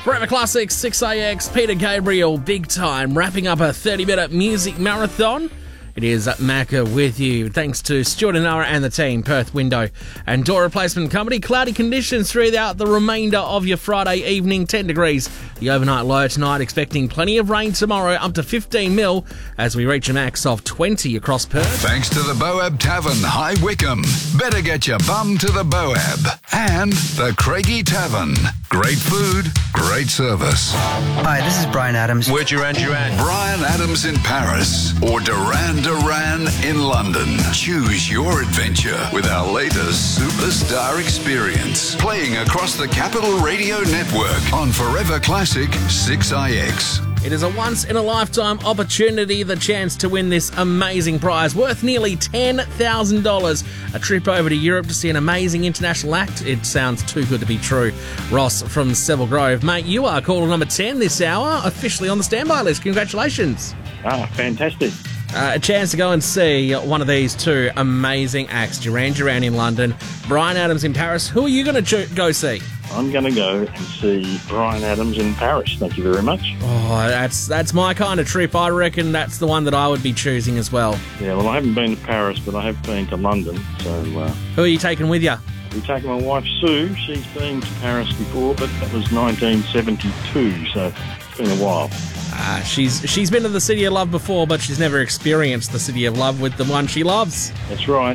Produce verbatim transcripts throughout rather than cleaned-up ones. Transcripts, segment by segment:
Forever Classics, six A X, Peter Gabriel, big time, wrapping up a thirty-minute music marathon. It is Macca with you. Thanks to Stuart and Nara and the team, Perth Window and Door Replacement Company. Cloudy conditions throughout the remainder of your Friday evening, ten degrees. The overnight low tonight, expecting plenty of rain tomorrow, up to fifteen mil as we reach a max of twenty across Perth. Thanks to the Boab Tavern, High Wycombe. Better get your bum to the Boab. And the Craigie Tavern. Great food, great service. Hi, this is Brian Adams. We're Duran Duran. Brian Adams in Paris or Duran Duran in London. Choose your adventure with our latest Superstar experience. Playing across the Capital Radio Network on Forever Classic six I X. It is a once-in-a-lifetime opportunity, the chance to win this amazing prize worth nearly ten thousand dollars. A trip over to Europe to see an amazing international act. It sounds too good to be true. Ross from Seville Grove. Mate, you are caller number ten this hour, officially on the standby list. Congratulations. Ah, fantastic. Uh, a chance to go and see one of these two amazing acts. Duran Duran in London, Brian Adams in Paris. Who are you going to cho- go see? I'm going to go and see Brian Adams in Paris. Thank you very much. Oh, that's that's my kind of trip. I reckon that's the one that I would be choosing as well. Yeah, well, I haven't been to Paris, but I have been to London. So, uh, who are you taking with you? We're taking my wife, Sue. She's been to Paris before, but that was nineteen seventy-two, so it's been a while. Uh, she's she's been to the City of Love before, but she's never experienced the City of Love with the one she loves. That's right.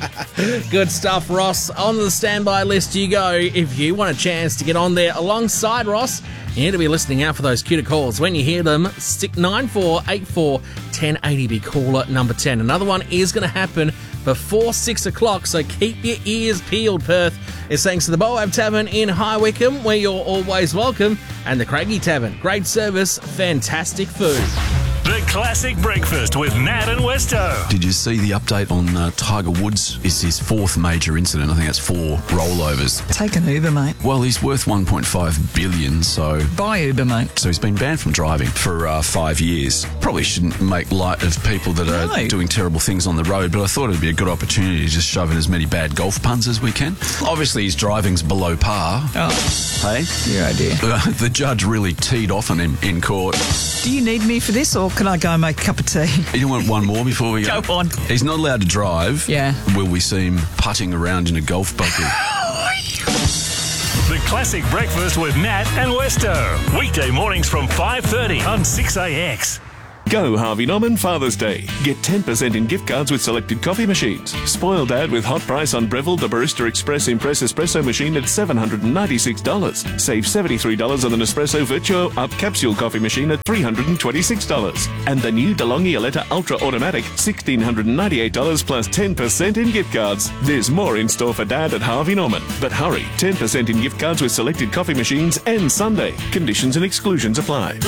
Good stuff, Ross. On the standby list you go. If you want a chance to get on there alongside Ross, you need to be listening out for those cuter calls. When you hear them, stick nine four eight four one oh eight oh, be caller number ten. Another one is going to happen before six o'clock, so keep your ears peeled, Perth. It's thanks to the Boab Tavern in High Wycombe, where you're always welcome, and the Craigie Tavern. Great service, fantastic food. The Classic Breakfast with Nat and Westo. Did you see the update on uh, Tiger Woods? It's his fourth major incident. I think that's four rollovers. Take an Uber, mate. Well, he's worth one point five billion dollars, so... Buy Uber, mate. So he's been banned from driving for uh, five years. Probably shouldn't make light of people that are No. doing terrible things on the road, but I thought it'd be a good opportunity to just shove in as many bad golf puns as we can. Obviously, his driving's below par. Oh, Hey? your idea. Uh, the judge really teed off on him in court. Do you need me for this, or can I go and make a cup of tea? You want one more before we go? Go on. He's not allowed to drive. Yeah. Will we see him putting around in a golf buggy? The Classic Breakfast with Nat and Westo. Weekday mornings from five thirty on six A X. Go Harvey Norman Father's Day. Get ten percent in gift cards with selected coffee machines. Spoil Dad with hot price on Breville the Barista Express Impress Espresso machine at seven hundred ninety-six dollars. Save seventy-three dollars on the Nespresso Virtuo Up Capsule coffee machine at three hundred twenty-six dollars. And the new DeLonghi Aletta Ultra Automatic, one thousand six hundred ninety-eight dollars plus ten percent in gift cards. There's more in store for Dad at Harvey Norman. But hurry, ten percent in gift cards with selected coffee machines and Sunday. Conditions and exclusions apply.